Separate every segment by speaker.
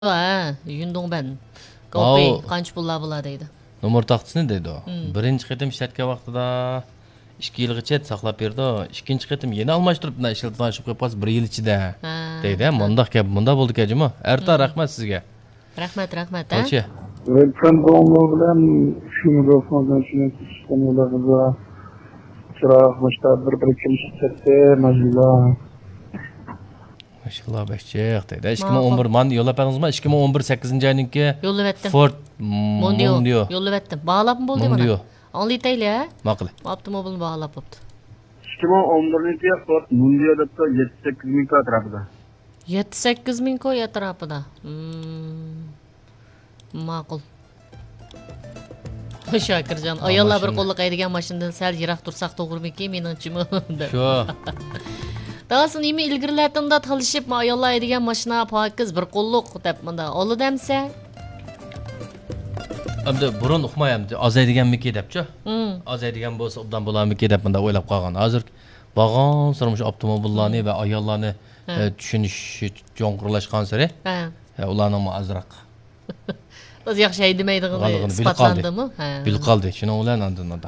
Speaker 1: Ha, yundum ben.
Speaker 2: Mao-
Speaker 1: Kopey, qancha pullar bo'ladi deydi.
Speaker 2: Nomer taxtisini deydi o. Birinchi qitim ishlatgan vaqtida 2 yilgacha saqlab berdi. Ikkinchi qitim yana almashtirib ishlatib qo'yib qolsa 1 yil ichida
Speaker 1: Ha.
Speaker 2: deydi. Munda bo'ldi kajimi. Erta rahmat sizga.
Speaker 1: Rahmat, ha.
Speaker 2: Qancha?
Speaker 3: Welcome doğumlu bilen şu mikrofondan şunu sistemlerimize çırak başta bir kimse majla.
Speaker 2: Maşallah başçıq deydi. 2011 man yo'lab beringizmi? 2011 8-oyninki
Speaker 1: Yo'llab etdim.
Speaker 2: Ford
Speaker 1: Mondio. Yo'llab etdim. Bağlapmı bo'ldi
Speaker 2: Mondio.
Speaker 1: mana? Anlaytayli ha?
Speaker 2: Ma'qul.
Speaker 1: Avtomobilni bağlab bo'pti.
Speaker 3: 2011'deki Ford Mundial da 7-8 ming atrofida.
Speaker 1: 7-8 ming koy atrofida. Ma'qul. Shokirjon, ayollar bir qo'lliq aydigan mashinadan sal yiroq tursak to'g'rimiki meningchimi?
Speaker 2: Shu.
Speaker 1: Dağısın imi ilgirilatimda talışıp ayollar aydigan mashina pokiz bir qo'lliq deb menda oldi demsa.
Speaker 2: Endi burun uqmayamdi. Azaydiganmiki debchi. Azaydigan bo'lsa obdan bo'larmiki deb menda o'ylab qolgan. Hozir bag'on sirmush avtomobillarni va ayollarni tushunish jonqurlashgan sari
Speaker 1: Ha.
Speaker 2: ularning azroq
Speaker 1: Biz yaxshi aydimaydig'ini
Speaker 2: bil
Speaker 1: isbotlandimi? Ha.
Speaker 2: bil qoldi. Shuning bilan andinda.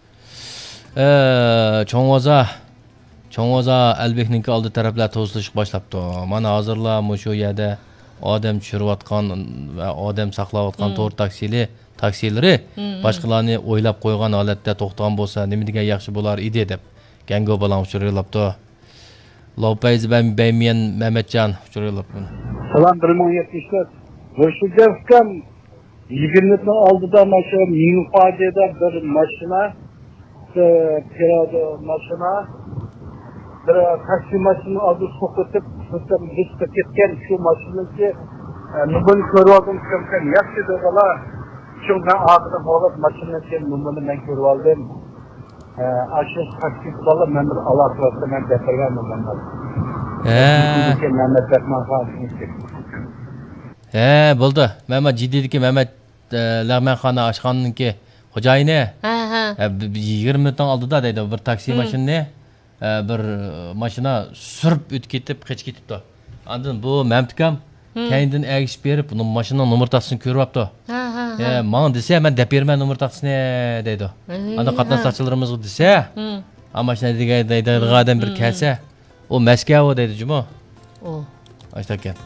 Speaker 2: Cho'ng'oza Albekninki oldi taraflar to'silish boshlabdi. Mana hozirlar shu yerda odam tushirayotgan va odam saqlayotgan to'rt taksilari boshqalarni o'ylab qo'ygan holatda to'xtagan bo'lsa, nima degan yaxshi bo'lar edi deb gango bilan uchirayapti. Lopez Beymiyan Mehmetcan uchirayapti.
Speaker 3: Salam 1070'ler. Vurşucevskam 20'nin aldıda maşa minifadede bir maşına pirado maşına bir taksi maşını adı sokutup düştü ketken şu maşınınki numunu körüvaldım çıkarken yaşlı dağıla çünkü ağzına bağlıp maşınınki numunu ben körüvaldım aşağı taksi bağlı ben bir alakası ben deprem numunu Mehmet Bekman Fahri'nin
Speaker 2: bo'ldi. Mehmet Jiddidiki Mehmet Lagmanxona ochganninki xo'jayini
Speaker 1: Ha.
Speaker 2: 20 minutdan oldida deydi bir taksi mashinani bir mashina surib o'tib ketib qech ketibdi. Andin bu Mamtikam keyindan agishib berib uni mashina nomertasini ko'ryapti.
Speaker 1: Ha.
Speaker 2: Men desa men deb berman nomertasini deydi. Anda qatnashchilarimizga desa, ama mashina deydigan odam bir kelsa, o Moskva deydi jumo.
Speaker 1: O.
Speaker 2: Aytakan.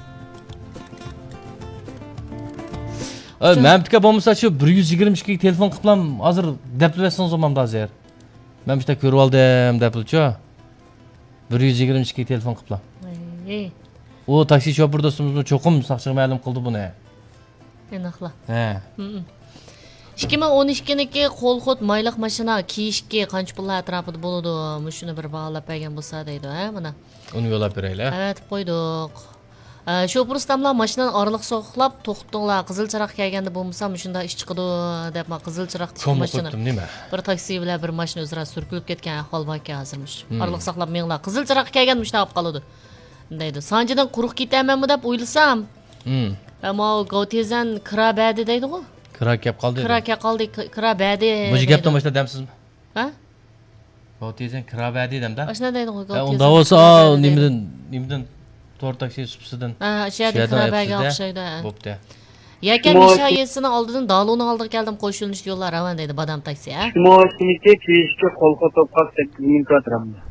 Speaker 2: Mamtika bo'lmasa shu 122 ga telefon qilib hozir deb bersangiz o'mamda hozir. Men bitta ko'rib oldim debchi. 122 ga telefon qilib. O taksi shoför do'stimizni cho'qim saqchiq ma'lum qildi buni.
Speaker 1: Aniqla.
Speaker 2: Ha.
Speaker 1: 2012niki qo'lxot mayliq mashina kiyishga qancha pul atrofida bo'ladi? Shuni bir bog'lab bergan bo'lsa deydi, ha, mana.
Speaker 2: Uni yo'lab beraylik.
Speaker 1: Evet, qo'ydik. Şoför ustamlar mashinani oraliq soqlab to'xtatdinglar. Qizil chiroq kelganda bo'lmasa, shunda ish chiqadi deb qizil chiroqdagi mashina.
Speaker 2: Nima?
Speaker 1: Bir taksi bilan bir mashina o'zaro surkilib ketgan ahvol bor ekan hozirmish. Oraliq saqlab menglar qizil chiroq kelgan mushtaq qoladi. Deydi. Sanjidan quruq ketamanmi deb o'ylasam. Ammo Gautezan kira badi deydi-ku.
Speaker 2: Kira kelib qoldi.
Speaker 1: Kira badi.
Speaker 2: Bu gapdan boshla demsizmi?
Speaker 1: Ha?
Speaker 2: Gautezan kira badi demda.
Speaker 1: Ashuna deydi-ku Gautezan.
Speaker 2: Unda bo'lsa, nimadan to'rt taksi subsidan.
Speaker 1: Ha, shayda kirabaga o'xshaydi.
Speaker 2: Bo'pti.
Speaker 1: Yakan mishayesini oldidan daloni oldiga keldim qo'shilinish yo'llar ravan deydi badam taksi, ha.
Speaker 3: Moşinike kiyişke kolka topkak 8 ming atrofida.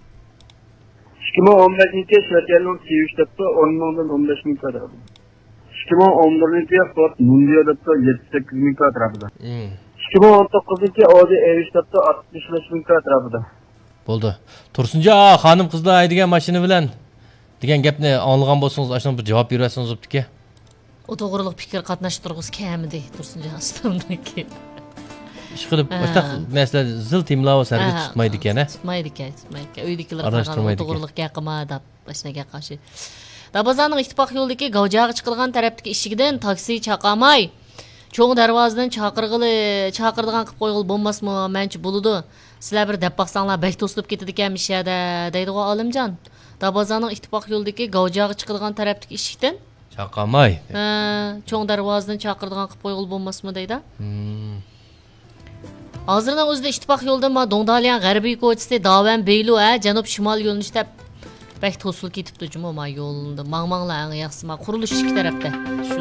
Speaker 3: 2015'niki Şvetelon kiyiştepti 10 ming atrofida. 2011'niki Ford Mundial depti 7-8 ming atrofida. 2019'niki Audi A3 depti 65 ming atrofida.
Speaker 2: Bo'ldi. Tursunja xonim qizlar aydigan mashina bilan degan gapni anglagan bo'lsangiz, ashuna bir javob berasizsiz o'pdiki.
Speaker 1: O to'g'riliq fikr qatnashtirg'iz kamidi Tursunjon ustamniki.
Speaker 2: Ish qilib, boshqa narsalar zil timlov sarga tutmaydi ekan-a.
Speaker 1: Tutmaydi ekan. Uydagilar qilgan to'g'riliq gapqima deb ashnaga qarshi. Dabozanning ittifoq yo'lidagi Gavjaga chiqilgan tarafdagi eshigidan taksi chaqamay, cho'ng darvozadan chaqirdigan qilib qo'yil bo'lmasmi? Menchi bo'ladi. Sizlar bir deb baqsanglar bek to'silib ketadi ekanmish ya-da deydi-ku Olimjon. Dabozanning ittifoq yo'lidagi Gavjaga chiqilgan tarafdagi eshikdan
Speaker 2: chaqamay.
Speaker 1: Cho'ng darvozadan chaqirdigan qilib qo'yil bo'lmasmi deydi. Hozirdan o'zida ittifoq yo'ldan Dongdaliyan g'arbiy ko'chasi Davan Beylu janub shimol yo'lini deb Bək to'silib ketibdi juma yo'lunda. Mangmanglar eng yaxshisi. Qurilish ikki tarafda.